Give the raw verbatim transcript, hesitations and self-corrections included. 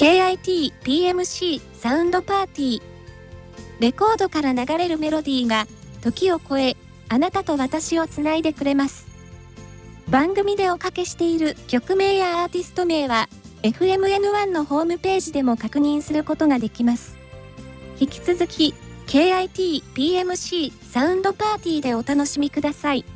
ケーアイティーピーエムシー サウンドパーティー。レコードから流れるメロディーが時を超え、あなたと私をつないでくれます。番組でおかけしている曲名やアーティスト名は エフエムエヌワン のホームページでも確認することができます。引き続き ケーアイティーピーエムシー サウンドパーティーでお楽しみください。